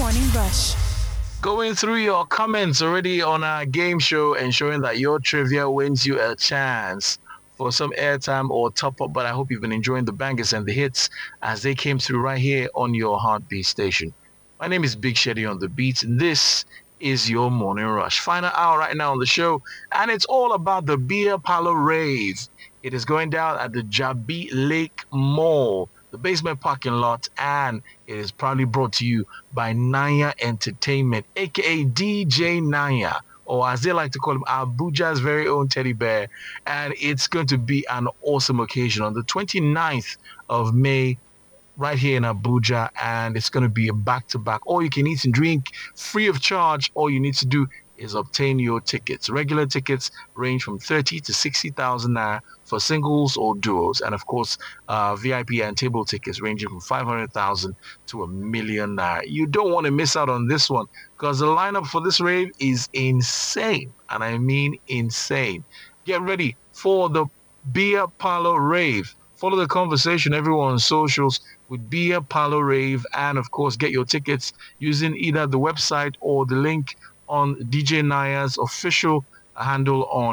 Morning Rush. Going through your comments already on our game show, ensuring that your trivia wins you a chance for some airtime or top up. But I hope you've been enjoying the bangers and the hits as they came through right here on your heartbeat station. My name is Big Sheddy on the beat. This is your morning rush. Final hour right now on the show, and it's all about the Beer Parlor Rave. It is going down at the Jabi Lake Mall, the basement parking lot, and it is proudly brought to you by Naya Entertainment, aka DJ Naya, or as they like to call him, Abuja's very own teddy bear. And it's going to be an awesome occasion on the 29th of May right here in Abuja, and it's going to be a back-to-back. All you can eat and drink free of charge. All you need to do is obtain your tickets. Regular tickets range from 30 to 60,000 naira for singles or duos, and of course, VIP and table tickets ranging from 500,000 to a million naira. You don't want to miss out on this one because the lineup for this rave is insane, and I mean insane. Get ready for the Beer Parlor Rave. Follow the conversation everyone on socials with Beer Parlor Rave, and of course, get your tickets using either the website or the link on DJ Naya's official handle on